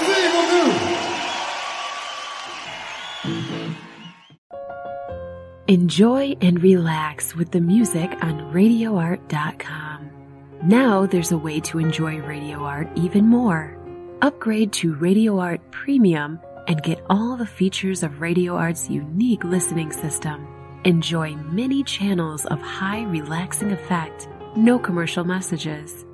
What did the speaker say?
Merci beaucoup. Enjoy and relax with the music on RadioArt.com. Now there's a way to enjoy Radio Art even more. Upgrade to Radio Art Premium and get all the features of Radio Art's unique listening system. Enjoy many channels of high relaxing effect, no commercial messages.